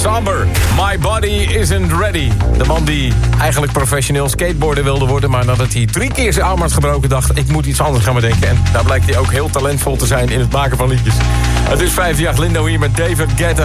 Somber, My Body Isn't Ready. De man die eigenlijk professioneel skateboarder wilde worden... maar nadat hij 3 keer zijn arm had gebroken... dacht, ik moet iets anders gaan bedenken. En daar blijkt hij ook heel talentvol te zijn in het maken van liedjes. Het is 5 jaar Lindo hier met David Guetta.